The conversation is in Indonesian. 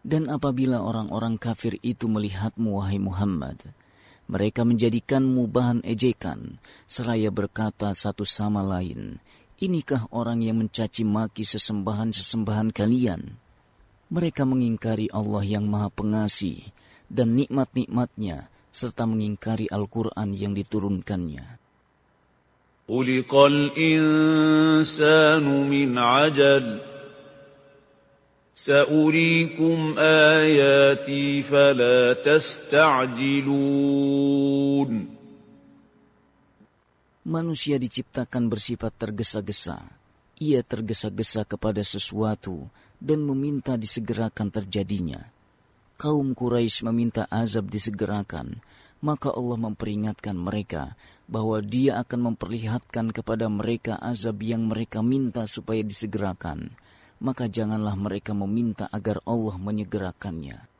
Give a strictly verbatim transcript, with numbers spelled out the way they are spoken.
Dan apabila orang-orang kafir itu melihatmu, wahai Muhammad, mereka menjadikanmu bahan ejekan, seraya berkata satu sama lain, inikah orang yang mencaci maki sesembahan-sesembahan kalian? Mereka mengingkari Allah yang Maha Pengasih dan nikmat-nikmatnya, serta mengingkari Al-Quran yang diturunkannya. Khuliqal insanu min ajal, sa'uriikum ayati fala tasta'jilun. Manusia diciptakan bersifat tergesa-gesa. Ia tergesa-gesa kepada sesuatu dan meminta disegerakan terjadinya. Kaum Quraisy meminta azab disegerakan, maka Allah memperingatkan mereka bahwa Dia akan memperlihatkan kepada mereka azab yang mereka minta supaya disegerakan. Maka janganlah mereka meminta agar Allah menyegerakannya.